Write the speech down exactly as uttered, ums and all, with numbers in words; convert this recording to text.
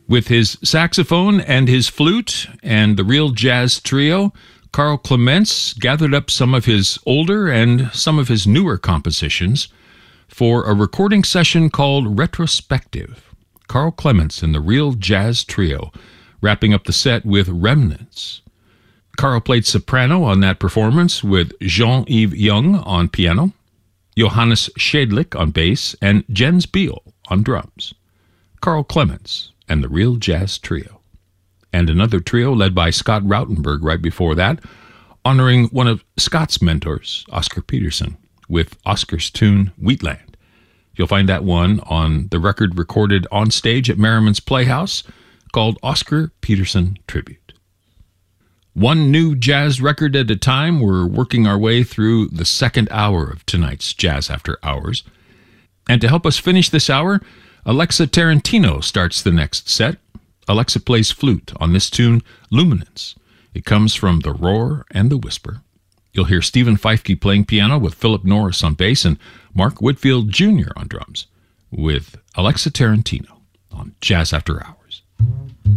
With his saxophone and his flute and the Real Jazz Trio, Carl Clements gathered up some of his older and some of his newer compositions for a recording session called Retrospective. Carl Clements and the Real Jazz Trio, wrapping up the set with Remnants. Carl played soprano on that performance with Jean-Yves Young on piano, Johannes Schädlich on bass, and Jens Biel on drums. Carl Clements and the Real Jazz Trio. And another trio led by Scott Rautenberg right before that, honoring one of Scott's mentors, Oscar Peterson, with Oscar's tune Wheatland. You'll find that one on the record recorded on stage at Merriman's Playhouse called Oscar Peterson Tribute. One new jazz record at a time, we're working our way through the second hour of tonight's Jazz After Hours. And to help us finish this hour, Alexa Tarantino starts the next set. Alexa plays flute on this tune, Luminance. It comes from The Roar and the Whisper. You'll hear Stephen Feifke playing piano with Philip Norris on bass and Mark Whitfield Junior on drums with Alexa Tarantino on Jazz After Hours.